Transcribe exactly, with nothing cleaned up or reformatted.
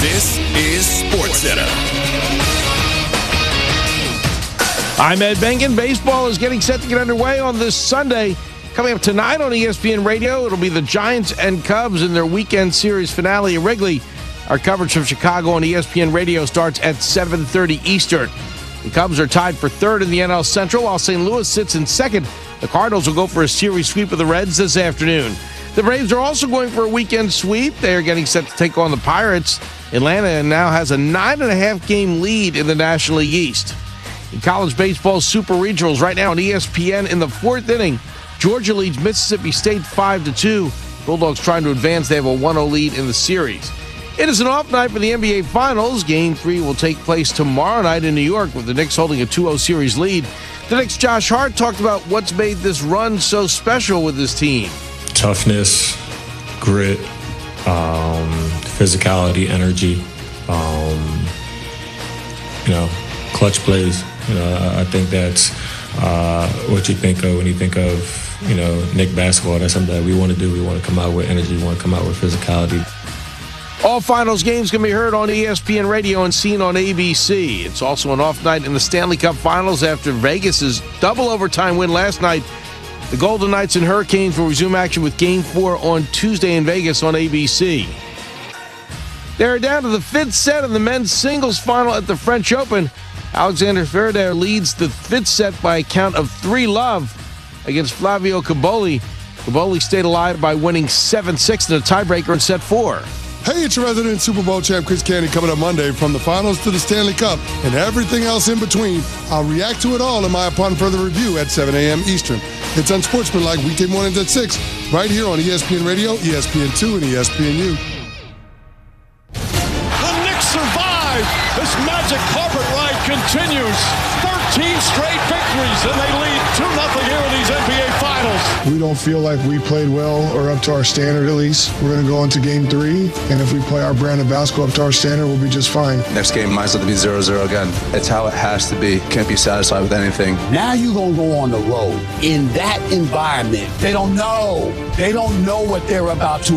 This is SportsCenter. I'm Ed Bengen. Baseball is getting set to get underway on this Sunday. Coming up tonight on E S P N Radio, it'll be the Giants and Cubs in their weekend series finale at Wrigley. Our coverage from Chicago on E S P N Radio starts at seven thirty Eastern. The Cubs are tied for third in the N L Central, while Saint Louis sits in second. The Cardinals will go for a series sweep of the Reds this afternoon. The Braves are also going for a weekend sweep. They are getting set to take on the Pirates. Atlanta now has a nine and a half game lead in the National League East. In college baseball super regionals right now on E S P N in the fourth inning, Georgia leads Mississippi State five to two. Bulldogs trying to advance. They have a one oh lead in the series. It is an off night for the N B A Finals. Game three will take place tomorrow night in New York with the Knicks holding a two oh series lead. The Knicks' Josh Hart talked about what's made this run so special with his team. Toughness, grit, um, physicality, energy, um, you know, clutch plays. You know, I think that's uh, what you think of when you think of, you know, Knick basketball. That's something that we want to do. We want to come out with energy. We want to come out with physicality. All finals games can be heard on E S P N Radio and seen on A B C. It's also an off night in the Stanley Cup Finals after Vegas's double overtime win last night. The Golden Knights and Hurricanes will resume action with Game four on Tuesday in Vegas on A B C. They're down to the fifth set of the men's singles final at the French Open. Alexander Zverev leads the fifth set by a count of three love against Flavio Cobolli. Cobolli stayed alive by winning seven six in a tiebreaker in set four. Hey, it's your resident Super Bowl champ, Chris Candy, coming up Monday from the finals to the Stanley Cup and everything else in between. I'll react to it all in my Upon Further Review at seven a.m. Eastern. It's Unsportsmanlike weekday mornings at six, right here on E S P N Radio, E S P N two, and E S P N U. The Knicks survive. This magic carpet ride continues. thirteen straight victories, and they lead two nothing here in these N B A Finals. We don't feel like we played well or up to our standard at least. We're going to go into game three, and if we play our brand of basketball up to our standard, we'll be just fine. Next game might as well be zero zero again. It's how it has to be. Can't be satisfied with anything. Now you're going to go on the road. In that environment, they don't know. They don't know what they're about to